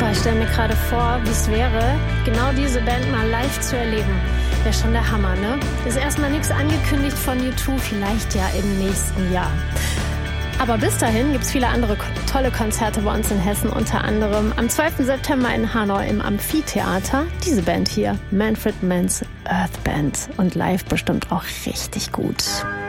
Ich stelle mir gerade vor, wie es wäre, genau diese Band mal live zu erleben. Wäre schon der Hammer, ne? Ist erstmal nichts angekündigt von U2, vielleicht ja im nächsten Jahr. Aber bis dahin gibt es viele andere tolle Konzerte bei uns in Hessen, unter anderem am 12. September in Hanau im Amphitheater. Diese Band hier, Manfred Mann's Earth Band. Und live bestimmt auch richtig gut.